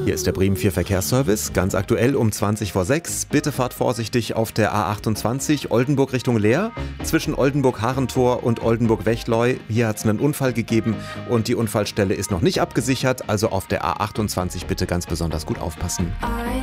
Hier ist der Bremen 4 Verkehrsservice, ganz aktuell um 20 vor 6. Bitte fahrt vorsichtig auf der A28 Oldenburg Richtung Leer. Zwischen Oldenburg-Harentor und Oldenburg-Wechleu. Hier hat es einen Unfall gegeben und die Unfallstelle ist noch nicht abgesichert. Also auf der A28 bitte ganz besonders gut aufpassen.